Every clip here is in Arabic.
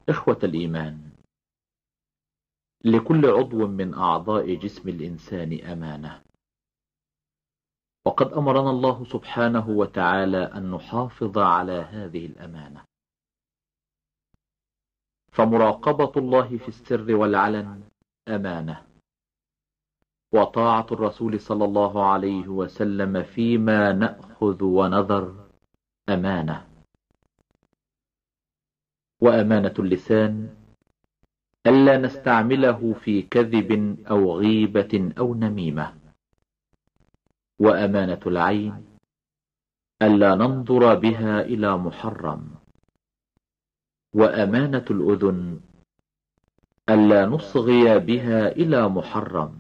إخوة الإيمان، لكل عضو من أعضاء جسم الإنسان أمانة، وقد أمرنا الله سبحانه وتعالى أن نحافظ على هذه الأمانة، فمراقبة الله في السر والعلن أمانة، وطاعة الرسول صلى الله عليه وسلم فيما نأخذ ونذر أمانة. وأمانة اللسان ألا نستعمله في كذب أو غيبة أو نميمة. وأمانة العين ألا ننظر بها إلى محرم. وأمانة الأذن ألا نصغي بها إلى محرم.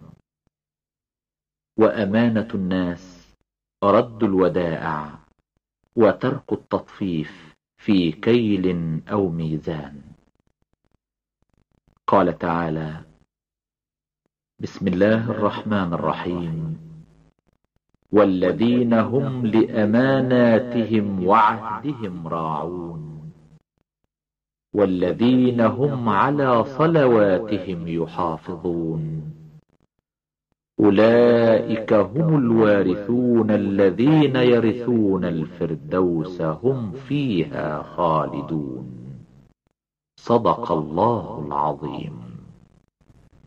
وأمانة الناس رد الودائع وترك التطفيف في كيل أو ميزان. قال تعالى: بسم الله الرحمن الرحيم: والذين هم لأماناتهم وعهدهم راعون والذين هم على صلواتهم يحافظون أولئك هم الوارثون الذين يرثون الفردوس هم فيها خالدون. صدق الله العظيم.